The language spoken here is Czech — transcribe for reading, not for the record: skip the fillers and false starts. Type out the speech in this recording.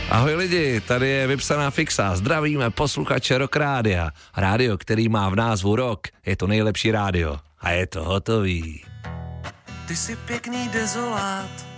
Ahoj lidi, tady je Vypsaná fixa. Zdravíme posluchače Rock Rádia. Rádio, který má v názvu Rock, je to nejlepší rádio. A je to hotový. Ty jsi pěkný dezolát,